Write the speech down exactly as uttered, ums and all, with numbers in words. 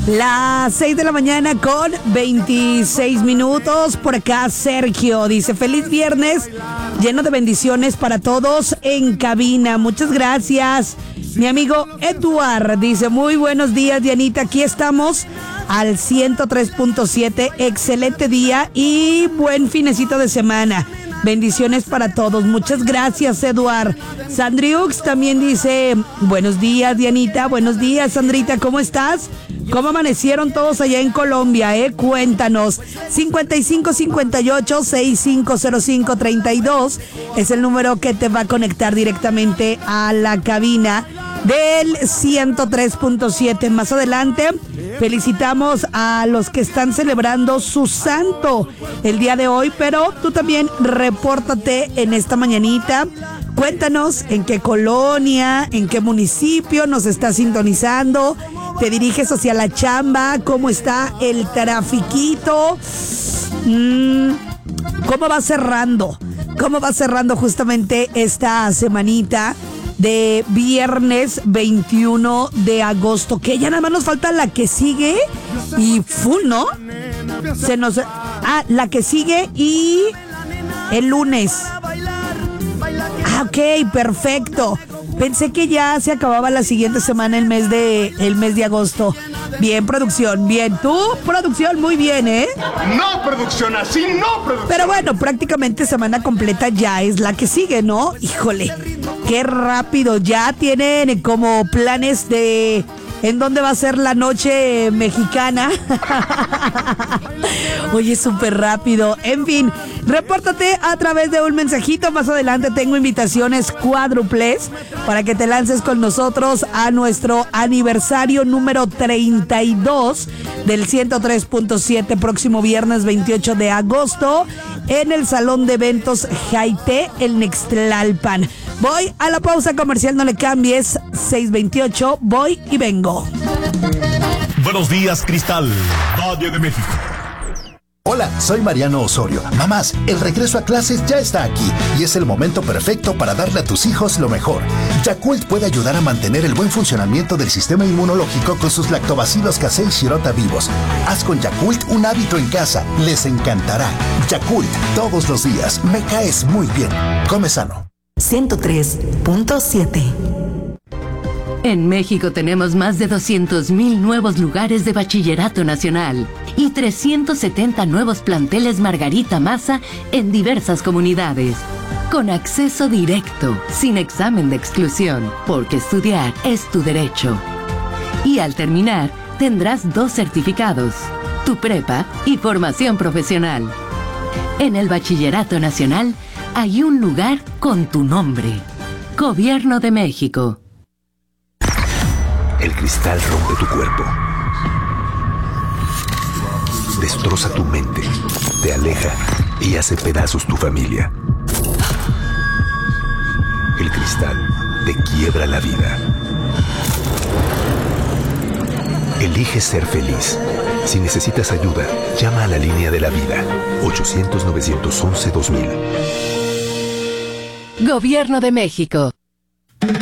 Las seis de la mañana con veintiséis minutos. Por acá Sergio dice: feliz viernes, lleno de bendiciones para todos en cabina. Muchas gracias. Mi amigo Eduard dice: muy buenos días, Dianita. Aquí estamos al ciento tres punto siete. Excelente día y buen finecito de semana. Bendiciones para todos. Muchas gracias, Eduard. Sandriux también dice: buenos días, Dianita. Buenos días, Sandrita. ¿Cómo estás? ¿Cómo amanecieron todos allá en Colombia, eh? Cuéntanos. cincuenta y cinco cincuenta y ocho sesenta y cinco cero cinco treinta y dos es el número que te va a conectar directamente a la cabina del ciento tres punto siete. Más adelante felicitamos a los que están celebrando su santo el día de hoy, pero tú también repórtate en esta mañanita. Cuéntanos en qué colonia, en qué municipio nos estás sintonizando. Te diriges hacia la chamba. ¿Cómo está el trafiquito? Mm, ¿Cómo va cerrando? ¿Cómo va cerrando justamente esta semanita de viernes veintiuno de agosto? Que ya nada más nos falta la que sigue y full, ¿no? Se nos... Ah, la que sigue y el lunes. Ah, ok, perfecto. Pensé que ya se acababa la siguiente semana el mes de el mes de agosto. Bien, producción, bien. Tú, producción, muy bien, ¿eh? No, producción, así no, producción. Pero bueno, prácticamente semana completa ya es la que sigue, ¿no? Híjole, qué rápido. Ya tienen como planes de en dónde va a ser la noche mexicana. Oye, súper rápido. En fin, repórtate a través de un mensajito. Más adelante tengo invitaciones cuádruples para que te lances con nosotros a nuestro aniversario número treinta y dos del ciento tres punto siete, próximo viernes veintiocho de agosto en el Salón de Eventos Jaité, el Nextlalpan. Voy a la pausa comercial, no le cambies. Seis veintiocho, voy y vengo. Buenos días, Cristal, Valle de México. Hola, soy Mariano Osorio. Mamás, el regreso a clases ya está aquí y es el momento perfecto para darle a tus hijos lo mejor. Yakult puede ayudar a mantener el buen funcionamiento del sistema inmunológico con sus lactobacilos casei shirota vivos. Haz con Yakult un hábito en casa. Les encantará. Yakult, todos los días. Me caes muy bien. Come sano. ciento tres punto siete. En México tenemos más de doscientos mil nuevos lugares de bachillerato nacional y trescientos setenta nuevos planteles Margarita Maza en diversas comunidades. Con acceso directo, sin examen de exclusión, porque estudiar es tu derecho. Y al terminar, tendrás dos certificados, tu prepa y formación profesional. En el Bachillerato Nacional hay un lugar con tu nombre. Gobierno de México. El cristal rompe tu cuerpo. Destroza tu mente, te aleja y hace pedazos tu familia. El cristal te quiebra la vida. Elige ser feliz. Si necesitas ayuda, llama a la línea de la vida. ochocientos, novecientos once, dos mil. Gobierno de México.